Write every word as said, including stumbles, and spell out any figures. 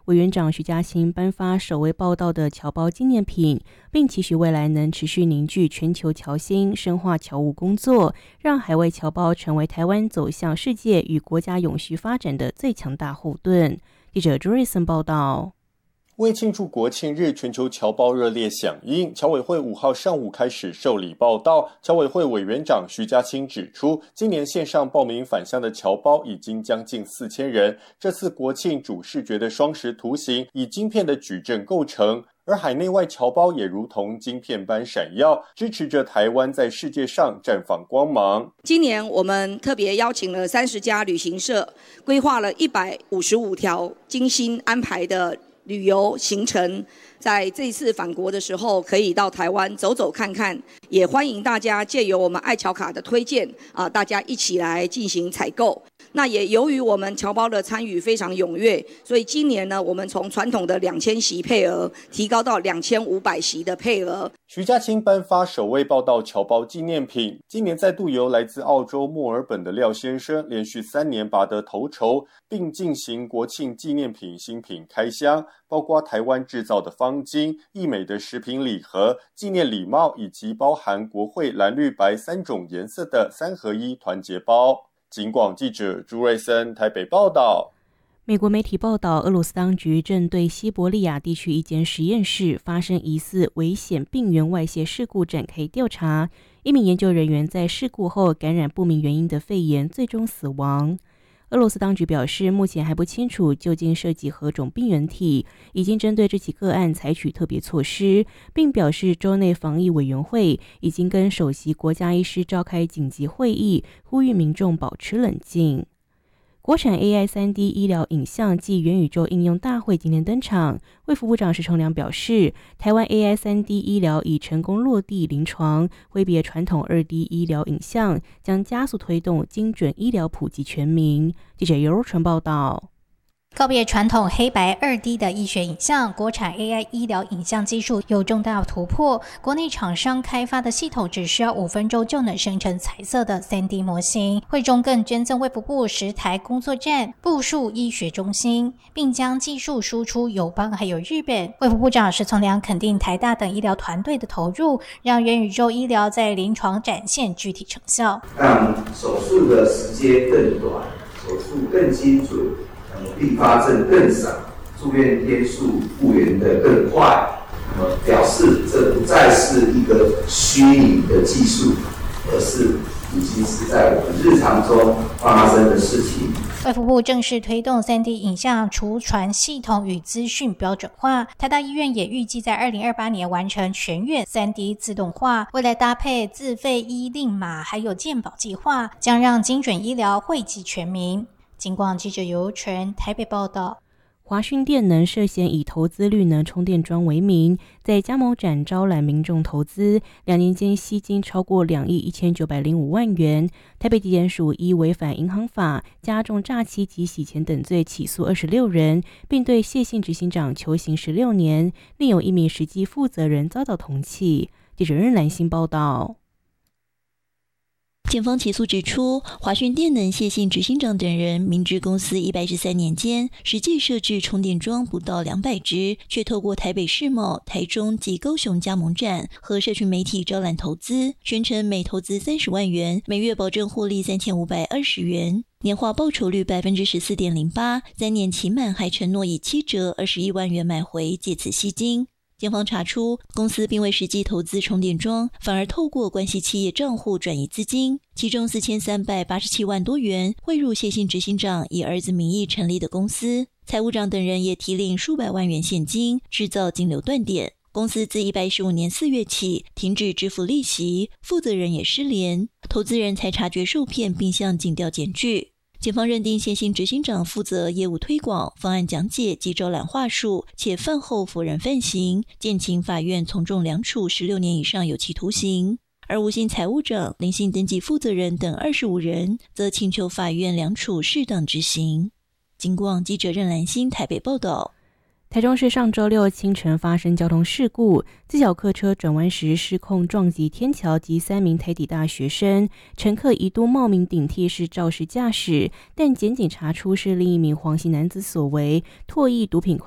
委员长徐嘉清颁发首位报道的侨胞纪念品，并期许未来能持续凝聚全球侨心，深化侨务工作，让海外侨胞成为台湾走向世界与国家永续发展的最强大后盾。记者朱瑞森报道。 为庆祝国庆日，全球侨胞热烈响应。侨委会五号上午开始受理报到。侨委会委员长徐嘉清指出，今年线上报名返乡的侨胞已经将近四千人。这次国庆主视觉的双十图形以晶片的矩阵构成，而海内外侨胞也如同晶片般闪耀，支持着台湾在世界上绽放光芒。 今年我们特别邀请了三十家旅行社，规划了一百五十五条精心安排的旅游行程，在这一次返国的时候，可以到台湾走走看看，也欢迎大家借由我们爱侨卡的推荐啊，大家一起来进行采购。那也由于我们侨胞的参与非常踊跃，所以今年呢，我们从传统的两千席配额提高到两千五百席的配额。 徐嘉清颁发首位报道侨胞纪念品，今年再度由来自澳洲墨尔本的廖先生连续三年拔得头筹，并进行国庆纪念品新品开箱，包括台湾制造的方巾、益美的食品礼盒、纪念礼帽，以及包含国徽蓝绿白三种颜色的三合一团结包。警广记者朱瑞森台北报道。 美国媒体报道，俄罗斯当局正对西伯利亚地区一间实验室发生疑似危险病原外泄事故展开调查。一名研究人员在事故后感染不明原因的肺炎，最终死亡。俄罗斯当局表示，目前还不清楚究竟涉及何种病原体，已经针对这起个案采取特别措施，并表示州内防疫委员会已经跟首席国家医师召开紧急会议，呼吁民众保持冷静。国产 A I 三 D 医疗影像暨元宇宙应用大会今天登场，卫福部长石崇良表示，台湾 A I 三 D 医疗已成功落地临床，挥别传统 二 D 医疗影像，将加速推动精准医疗普及全民。记者尤若纯报道。 告别传统黑白 二 D 的医学影像，国产 A I 医疗影像技术有重大突破。国内厂商开发的系统只需要五分钟就能生成彩色的 三 D 模型。会中更捐赠卫福部十台工作站，部署医学中心，并将技术输出友邦还有日本。卫福部长石崇良肯定台大等医疗团队的投入，让元宇宙医疗在临床展现具体成效， 让手术的时间更短，手术更精准，并发症更少，住院天数复原的更快，那么表示这不再是一个虚拟的技术，而是已经是在我们日常中发生的事情。 卫福部正式推动 三 D 影像储传系统与资讯标准化，台大医院也预计在二零二八年完成全院 三 D 自动化，未来搭配自费医令码还有健保计划，将让精准医疗惠及全民。警广记者尤纯台北报道。 华讯电能涉嫌以投资绿能充电桩为名，在加盟展招揽民众投资，两年间吸金超过两亿一千九百零五万元。台北地检署依违反银行法、加重诈欺及洗钱等罪起诉二十六人，并对谢姓执行长求刑十六年，另有一名实际负责人遭到通缉。记者任兰心报道。 检方起诉指出，华讯电能谢姓执行长等人明知公司一百一十三年间实际设置充电桩不到两百只，却透过台北世贸、台中及高雄加盟站和社群媒体招揽投资，宣称每投资三十万元，每月保证获利三千五百二十元。年化报酬率 百分之十四点零八， 三年期满还承诺以七折二十一万元买回，借此吸金。检方查出，公司并未实际投资充电桩，反而透过关系企业账户转移资金，其中四千三百八十七万多元汇入谢姓执行长以儿子名义成立的公司，财务长等人也提领数百万元现金，制造金流断点。公司自一百一十五年四月起停止支付利息，负责人也失联，投资人才察觉受骗，并向警调检举。检方认定谢姓执行长负责业务推广、方案讲解及招揽话术，且饭后否认犯行，建请法院从重量处十六年以上有期徒刑。而吴姓财务长、林姓登记负责人等二十五人，则请求法院量处适当执行。警广记者任兰心台北报道。 台中市上周六清晨发生交通事故，自小客车转弯时失控撞击天桥及三名台底大学生，乘客一度冒名顶替是肇事驾驶，但检警查出是另一名黄姓男子所为，唾液毒品